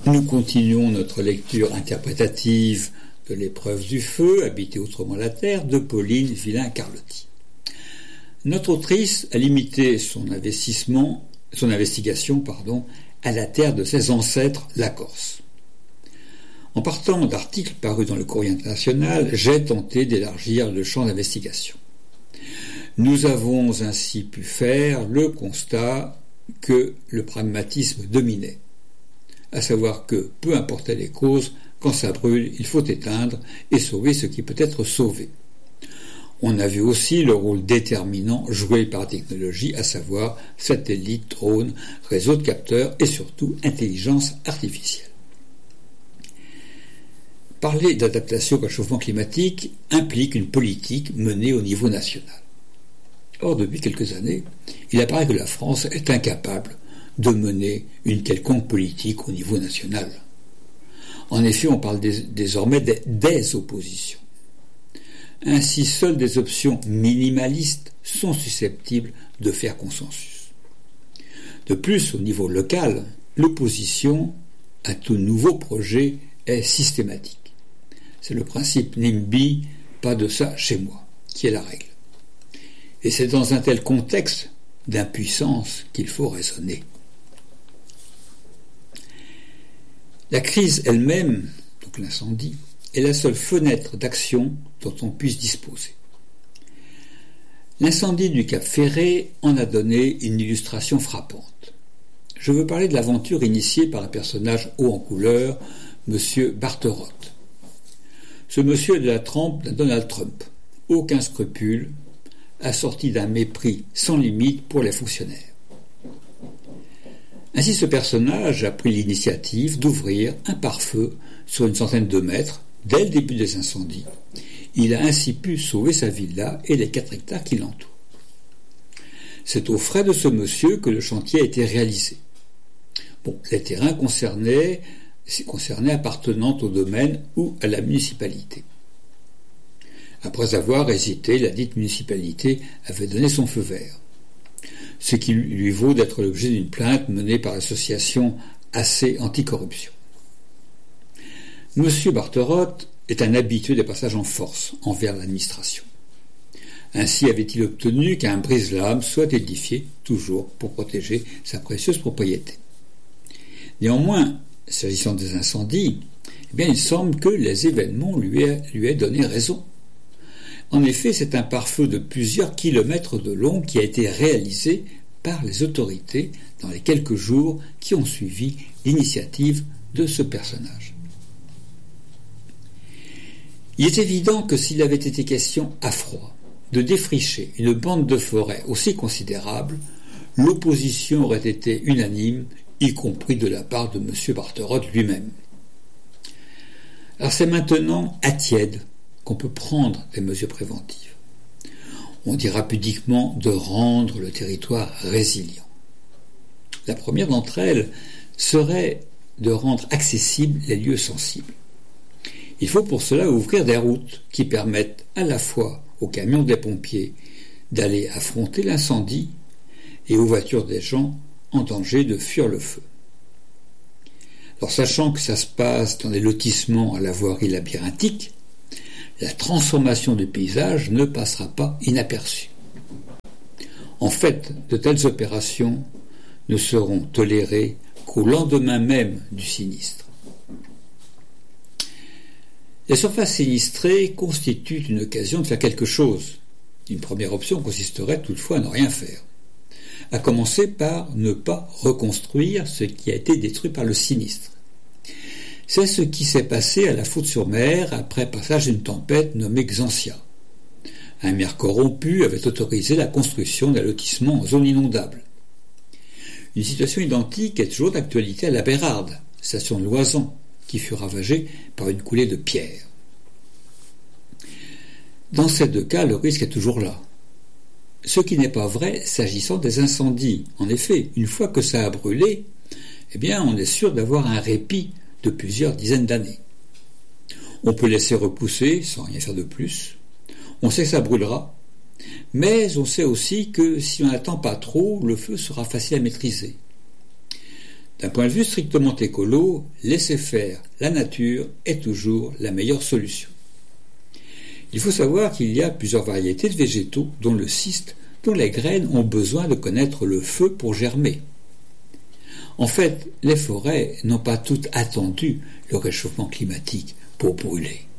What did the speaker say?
Nous continuons notre lecture interprétative de l'épreuve du feu, habiter autrement la terre, de Pauline Villain-Carlotti. Notre autrice a limité son investigation, à la terre de ses ancêtres, la Corse. En partant d'articles parus dans le Courrier international, j'ai tenté d'élargir le champ d'investigation. Nous avons ainsi pu faire le constat que le pragmatisme dominait, à savoir que, peu importaient les causes, quand ça brûle, il faut éteindre et sauver ce qui peut être sauvé. On a vu aussi le rôle déterminant joué par la technologie, à savoir satellites, drones, réseaux de capteurs et surtout intelligence artificielle. Parler d'adaptation au réchauffement climatique implique une politique menée au niveau national. Or, depuis quelques années, il apparaît que la France est incapable de mener une quelconque politique au niveau national. En effet, on parle désormais des oppositions. Ainsi, seules des options minimalistes sont susceptibles de faire consensus. De plus, au niveau local, l'opposition à tout nouveau projet est systématique. C'est le principe NIMBY, pas de ça chez moi, qui est la règle. Et c'est dans un tel contexte d'impuissance qu'il faut raisonner. La crise elle-même, donc l'incendie, est la seule fenêtre d'action dont on puisse disposer. L'incendie du Cap Ferret en a donné une illustration frappante. Je veux parler de l'aventure initiée par un personnage haut en couleur, M. Barterotte. Ce monsieur est de la trempe d'un Donald Trump, aucun scrupule, assorti d'un mépris sans limite pour les fonctionnaires. Ainsi, ce personnage a pris l'initiative d'ouvrir un pare-feu sur une centaine de mètres dès le début des incendies. Il a ainsi pu sauver sa villa et les 4 hectares qui l'entourent. C'est aux frais de ce monsieur que le chantier a été réalisé. Les terrains concernés appartenant au domaine ou à la municipalité. Après avoir hésité, la dite municipalité avait donné son feu vert, ce qui lui vaut d'être l'objet d'une plainte menée par l'association AC Anticorruption. M. Barterotte est un habitué des passages en force envers l'administration. Ainsi avait-il obtenu qu'un brise-lames soit édifié, toujours pour protéger sa précieuse propriété. Néanmoins, s'agissant des incendies, il semble que les événements lui aient donné raison. En effet, c'est un pare-feu de plusieurs kilomètres de long qui a été réalisé par les autorités dans les quelques jours qui ont suivi l'initiative de ce personnage. Il est évident que s'il avait été question à froid de défricher une bande de forêt aussi considérable, l'opposition aurait été unanime, y compris de la part de M. Barterotte lui-même. Alors c'est maintenant à tiède qu'on peut prendre des mesures préventives. On dira pudiquement de rendre le territoire résilient. La première d'entre elles serait de rendre accessibles les lieux sensibles. Il faut pour cela ouvrir des routes qui permettent à la fois aux camions des pompiers d'aller affronter l'incendie et aux voitures des gens en danger de fuir le feu. Alors, sachant que ça se passe dans des lotissements à la voirie labyrinthique, la transformation du paysage ne passera pas inaperçue. En fait, de telles opérations ne seront tolérées qu'au lendemain même du sinistre. Les surfaces sinistrées constituent une occasion de faire quelque chose. Une première option consisterait toutefois à ne rien faire, à commencer par ne pas reconstruire ce qui a été détruit par le sinistre. C'est ce qui s'est passé à la Faute-sur-Mer après passage d'une tempête nommée Xantia. Un maire corrompu avait autorisé la construction d'un lotissement en zone inondable. Une situation identique est toujours d'actualité à la Bérarde, station de Loisan, qui fut ravagée par une coulée de pierres. Dans ces 2 cas, le risque est toujours là. Ce qui n'est pas vrai s'agissant des incendies. En effet, une fois que ça a brûlé, on est sûr d'avoir un répit de plusieurs dizaines d'années. On peut laisser repousser sans rien faire de plus. On sait que ça brûlera, mais on sait aussi que si on n'attend pas trop, le feu sera facile à maîtriser. D'un point de vue strictement écolo, laisser faire la nature est toujours la meilleure solution. Il faut savoir qu'il y a plusieurs variétés de végétaux, dont le cyste, dont les graines ont besoin de connaître le feu pour germer. En fait, les forêts n'ont pas toutes attendu le réchauffement climatique pour brûler.